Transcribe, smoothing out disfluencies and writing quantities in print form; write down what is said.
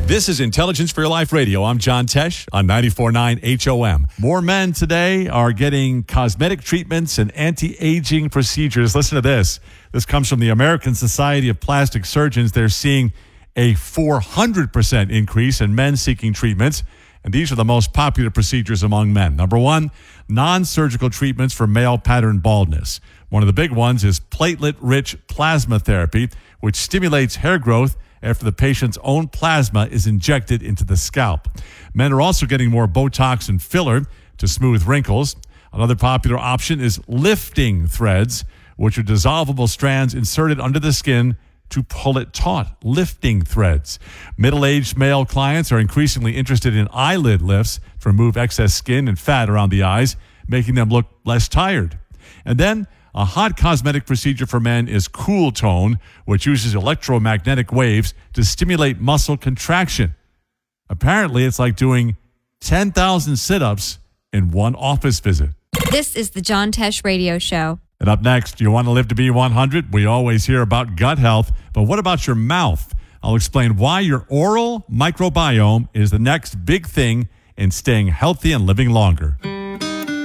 This is Intelligence for Your Life Radio. I'm John Tesh on 94.9 HOM. More men today are getting cosmetic treatments and anti-aging procedures. Listen to this. This comes from the American Society of Plastic Surgeons. They're seeing a 400% increase in men seeking treatments. And these are the most popular procedures among men. Number one, non-surgical treatments for male pattern baldness. One of the big ones is platelet-rich plasma therapy, which stimulates hair growth after the patient's own plasma is injected into the scalp. Men are also getting more Botox and filler to smooth wrinkles. Another popular option is lifting threads, which are dissolvable strands inserted under the skin to pull it taut. Lifting threads. Middle-aged male clients are increasingly interested in eyelid lifts to remove excess skin and fat around the eyes, making them look less tired. And then a hot cosmetic procedure for men is Cool Tone, which uses electromagnetic waves to stimulate muscle contraction. Apparently, it's like doing 10,000 sit-ups in one office visit. This is the John Tesh Radio Show. And up next, do you want to live to be 100? We always hear about gut health, but what about your mouth? I'll explain why your oral microbiome is the next big thing in staying healthy and living longer.